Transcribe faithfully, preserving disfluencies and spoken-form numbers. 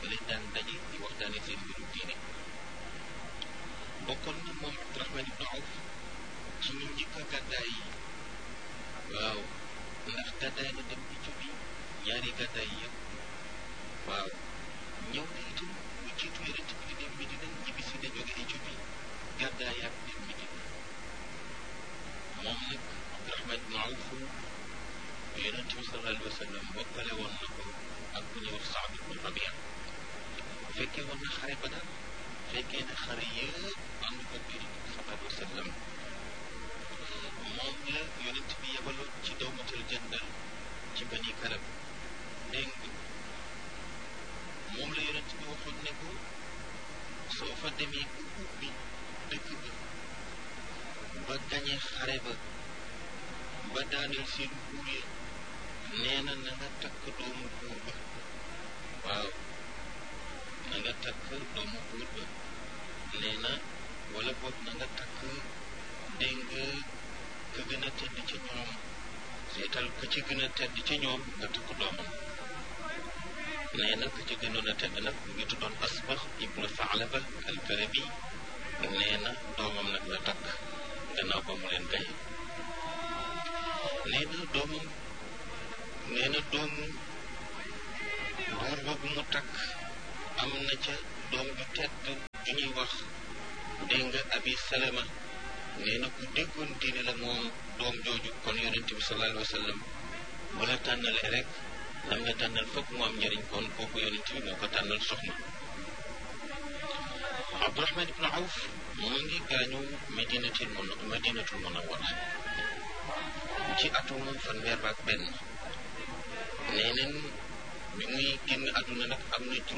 lañ daan daje di waxtaane seen mbiru diine bokkoon na moom Abdurahman ibnu Awf ci ñu njëkk a gàddaay yi waaw ndax gàddaay na dem Éthiopie ñaari gàddaay yëpp waaw ñëw na itam lu jiitu yonent bi di dem Medina ñibbi si na jóge Éthiopie gàddaay ak dem Medina moom nag Abdurahman ibnu Awf yonent bi sallallahu alayhi wa sallam bokkale woon na ko ak bu ñuy wax Saad ibnu Rabia fekkee woon na xare Badar fekkee na xare yëpp ànd ko bi sallallahu alayhi wa sallam moom la yonent bi yebaloon ci dawmatul jandal ci Bani Kalab dégg nga moom la yonent bi waxoon ne ko soo fa demee bu ubbi dëkk ba ba gañe xare ba ba daaneel seen buur ya nee na na nga takk doomu buur ba waaw na nga takk doomu buur ba nee na wala boog na nga takk dégg nga ka gën a tedd ca ñoom seetal ka ci gën a tedd ca ñoom nga takk doomam nee na ka ci gënoon a tedd nag mu ngi tuddoon Asbax ibnu Saalaba al-Karabi nee na doomam nag la takk gannaaw ba mu leen gaye nee na doomam nee na doomu buur ba bu mu takk am na ca doom ju tedd ju ñuy wax dégg nga Abi Salama nee na ku déggoon diine la moom doom jooju kon yonent bi sallallahu alayhi wa sallam bu la tànnalee rek lam la tànnal foog mu am njëriñ kon kooku yonent bi moo ko tànnal soxna Abdurahman ibnu Awf mu ngi gaañu Madinatul mun Madinatul Munawwara ci atum fanweer ak benn nee neen bi muy génn àdduna nag am na